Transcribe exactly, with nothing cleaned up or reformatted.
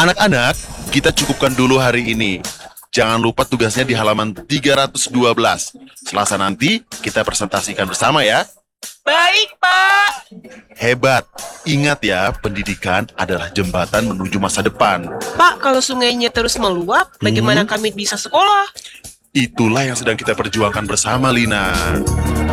Anak-anak, kita cukupkan dulu hari ini. Jangan lupa tugasnya di halaman tiga ratus dua belas. Selasa nanti kita presentasikan bersama ya. Baik, Pak. Hebat. Ingat ya, pendidikan adalah jembatan menuju masa depan. Pak, kalau sungainya terus meluap, bagaimana kami bisa sekolah? Itulah yang sedang kita perjuangkan bersama, Lina.